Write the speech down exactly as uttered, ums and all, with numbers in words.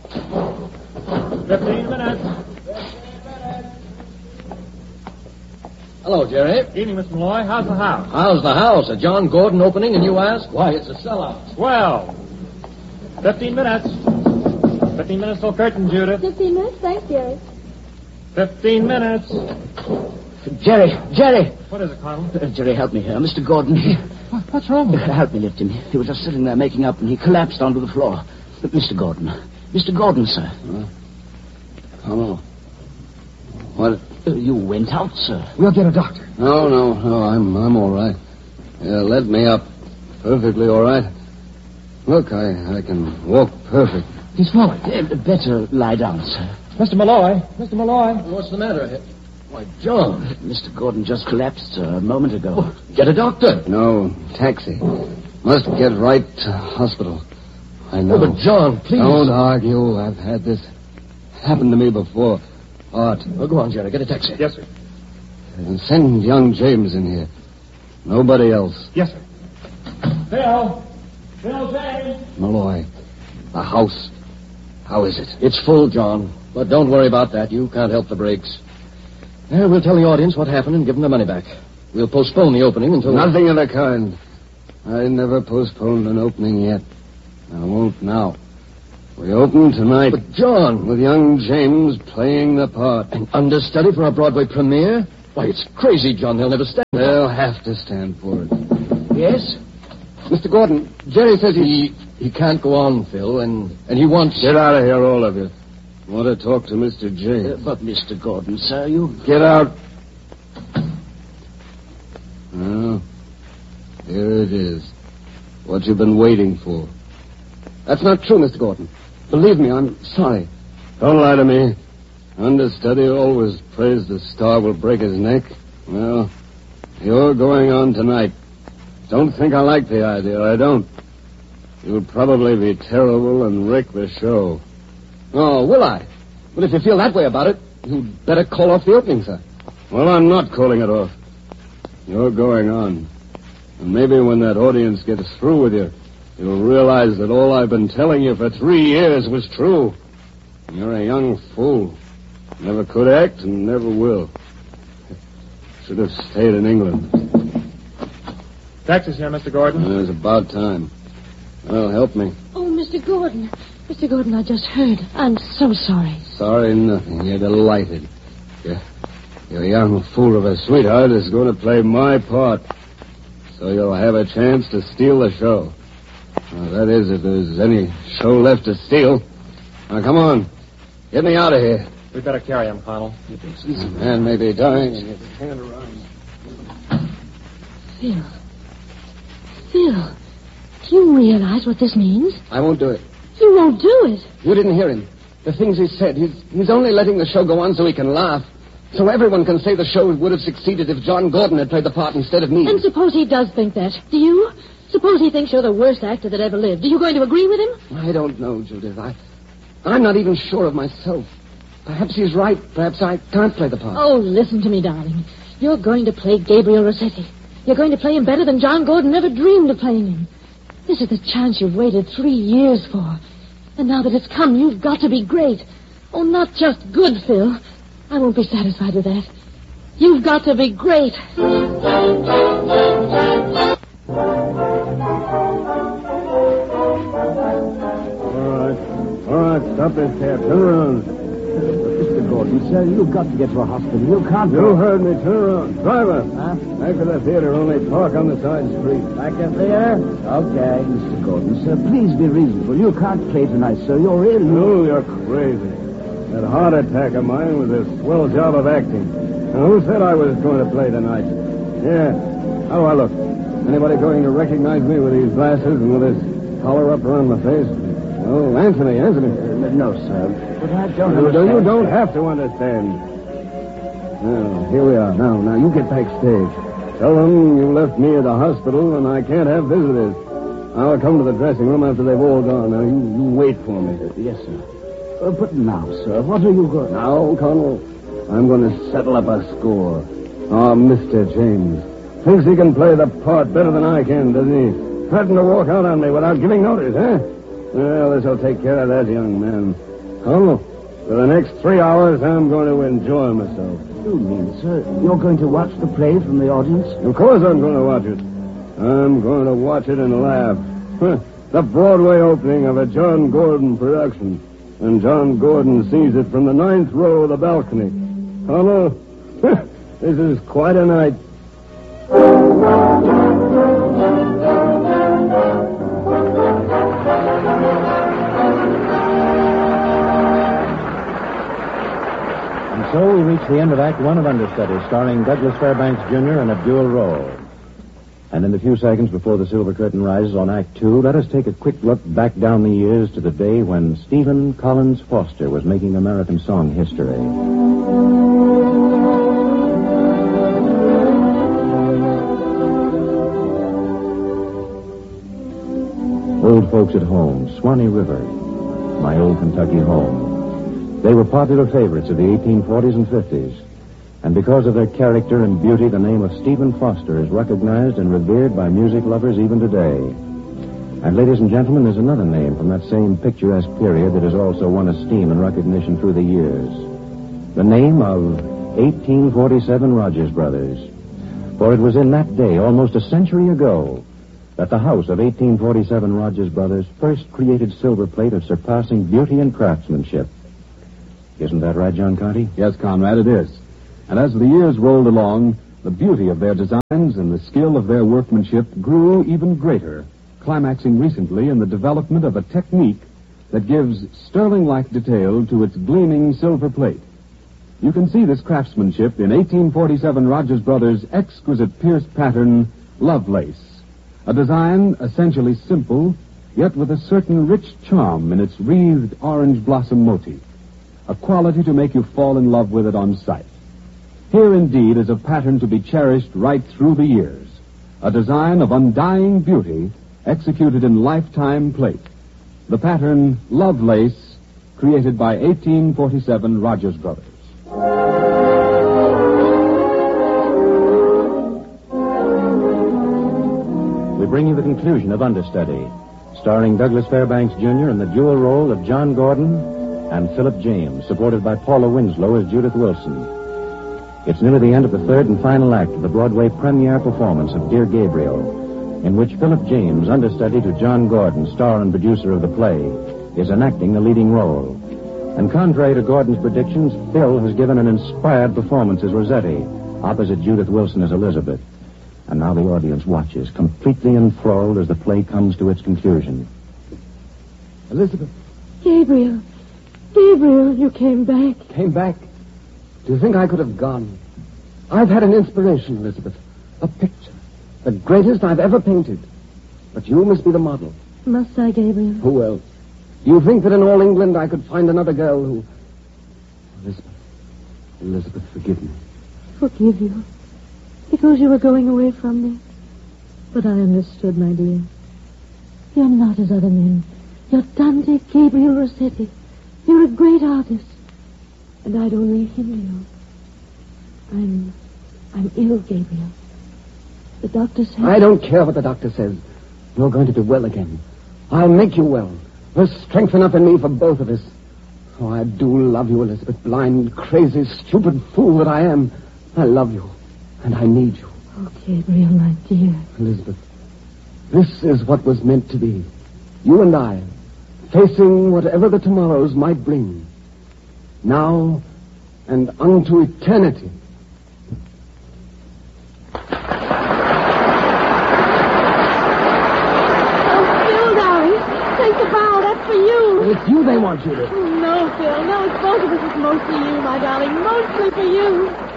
Fifteen minutes. Hello, Jerry. Evening, Mister Malloy. How's the house? How's the house? A John Gordon opening, and you ask? Why, it's a sellout. Well, fifteen minutes. Fifteen minutes till curtain, Judith. Fifteen minutes? Thanks, Jerry. Fifteen minutes. Jerry, Jerry. What is it, Colonel? Uh, Jerry, help me here. Mister Gordon, he... What, what's wrong with Uh, him? help me lift him. He was just sitting there making up, and he collapsed onto the floor. But Mister Gordon. Mister Gordon, sir. Uh, Hello. What? Uh, you went out, sir. We'll get a doctor. No, no, no. I'm I'm all right. Yeah, let me up. Perfectly all right. Look, I, I can walk perfect. He's falling. Uh, better lie down, sir. Mister Malloy. Mister Malloy. What's the matter? Why, John. Mister Gordon just collapsed, sir, a moment ago. Get a doctor. No, taxi. Must get right to hospital. I know. Oh, but John, please. Don't argue. I've had this happen to me before. Art. Well, go on, Jerry. Get a taxi. Yes, sir. And send young James in here. Nobody else. Yes, sir. Phil. Phil James. Malloy. The house. How is it? It's full, John. But don't worry about that. You can't help the breaks. Yeah, we'll tell the audience what happened and give them the money back. We'll postpone the opening until... Nothing of the kind. I never postponed an opening yet. I won't now. We open tonight. But, John... With young James playing the part. An understudy for our Broadway premiere? Why, it's crazy, John. They'll never stand for it. They'll have to stand for it. Yes? Mister Gordon, Jerry says he... He, he can't go on, Phil, and, and he wants... Get out of here, all of you. I want to talk to Mister James. Uh, but, Mister Gordon, sir, you... Get out. Oh, here it is. What you've been waiting for. That's not true, Mister Gordon. Believe me, I'm sorry. Don't lie to me. Understudy always prays the star will break his neck. Well, you're going on tonight. Don't think I like the idea. I don't. You'll probably be terrible and wreck the show. Oh, will I? Well, if you feel that way about it, you'd better call off the opening, sir. Well, I'm not calling it off. You're going on. And maybe when that audience gets through with you, you'll realize that all I've been telling you for three years was true. You're a young fool. Never could act and never will. Should have stayed in England. Taxi's here, Mister Gordon. It was about time. Well, help me. Oh, Mister Gordon. Mister Gordon, I just heard. I'm so sorry. Sorry nothing. You're delighted. Your, your young fool of a sweetheart is going to play my part. So you'll have a chance to steal the show. Well, that is, if there's any show left to steal. Now, come on. Get me out of here. We'd better carry him, Colonel. The man may be dying and you can't around. Phil. Phil. Do you realize what this means? I won't do it. You won't do it. You didn't hear him. The things he said. He's, he's only letting the show go on so he can laugh. So everyone can say the show would have succeeded if John Gordon had played the part instead of me. And suppose he does think that. Do you? Suppose he thinks you're the worst actor that ever lived. Are you going to agree with him? I don't know, Judith. I, I'm not even sure of myself. Perhaps he's right. Perhaps I can't play the part. Oh, listen to me, darling. You're going to play Gabriel Rossetti. You're going to play him better than John Gordon ever dreamed of playing him. This is the chance you've waited three years for. And now that it's come, you've got to be great. Oh, not just good, Phil. I won't be satisfied with that. You've got to be great. All right. All right, stop this cab. Turn around. Mister Gordon, sir, you've got to get to a hospital. You can't... You heard me. Turn around. Driver. Huh? Back to the theater. Only park on the side street. Back in there? Okay. Mister Gordon, sir, please be reasonable. You can't play tonight, sir. You're ill. No, you're crazy. That heart attack of mine was a swell job of acting. Now, who said I was going to play tonight? Yeah. How do I look? Anybody going to recognize me with these glasses and with this collar up around my face? Oh, Anthony, Anthony. Uh, no, sir. But I don't You, understand. you don't have to understand. Well, here we are. Now, now, you get backstage. Tell them you left me at the hospital and I can't have visitors. I'll come to the dressing room after they've all gone. Now, you, you wait for me. Uh, yes, sir. Uh, but now, sir, what are you going... Now, Colonel, I'm going to settle up a score. Oh, Mister James. Thinks he can play the part better than I can, doesn't he? Threatened to walk out on me without giving notice, huh? Well, this'll take care of that young man. Oh, for the next three hours, I'm going to enjoy myself. You mean, sir, you're going to watch the play from the audience? Of course I'm going to watch it. I'm going to watch it and laugh. The Broadway opening of a John Gordon production. And John Gordon sees it from the ninth row of the balcony. Hello? This is quite a night. And so we reach the end of Act One of Understudy, starring Douglas Fairbanks Junior in a dual role. And in the few seconds before the silver curtain rises on Act Two, let us take a quick look back down the years to the day when Stephen Collins Foster was making American song history. Old folks at home, Swanee River, my old Kentucky home. They were popular favorites of the eighteen forties and fifties. And because of their character and beauty, the name of Stephen Foster is recognized and revered by music lovers even today. And ladies and gentlemen, there's another name from that same picturesque period that has also won esteem and recognition through the years. The name of eighteen forty-seven Rogers Brothers. For it was in that day, almost a century ago, that the house of eighteen forty-seven Rogers Brothers first created silver plate of surpassing beauty and craftsmanship. Isn't that right, John Conte? Yes, Conrad, it is. And as the years rolled along, the beauty of their designs and the skill of their workmanship grew even greater, climaxing recently in the development of a technique that gives sterling-like detail to its gleaming silver plate. You can see this craftsmanship in eighteen forty-seven Rogers Brothers' exquisite pierced pattern, Lovelace, a design essentially simple, yet with a certain rich charm in its wreathed orange blossom motif, a quality to make you fall in love with it on sight. Here, indeed, is a pattern to be cherished right through the years. A design of undying beauty executed in lifetime plate. The pattern Lovelace, created by eighteen forty-seven Rogers Brothers. We bring you the conclusion of Understudy, starring Douglas Fairbanks Junior in the dual role of John Gordon and Philip James, supported by Paula Winslow as Judith Wilson. It's nearly the end of the third and final act of the Broadway premiere performance of Dear Gabriel, in which Philip James, understudy to John Gordon, star and producer of the play, is enacting the leading role. And contrary to Gordon's predictions, Phil has given an inspired performance as Rossetti, opposite Judith Wilson as Elizabeth. And now the audience watches, completely enthralled as the play comes to its conclusion. Elizabeth. Gabriel. Gabriel, you came back. Came back? Do you think I could have gone? I've had an inspiration, Elizabeth. A picture. The greatest I've ever painted. But you must be the model. Must I, Gabriel? Who else? You think that in all England I could find another girl who... Elizabeth. Elizabeth, forgive me. Forgive you? Because you were going away from me? But I understood, my dear. You're not as other men. You're Dante Gabriel Rossetti. You're a great artist. And I'd only hinder you. I'm... I'm ill, Gabriel. The doctor says... I don't care what the doctor says. You're going to do well again. I'll make you well. There's strength enough in me for both of us. Oh, I do love you, Elizabeth. Blind, crazy, stupid fool that I am. I love you. And I need you. Oh, Gabriel, my dear. Elizabeth, this is what was meant to be. You and I, facing whatever the tomorrows might bring. Now and unto eternity. Oh, Phil, darling. Take the bow. That's for you. It's you they want, Judith. No, Phil. No, it's both of us. It's mostly you, my darling. Mostly for you.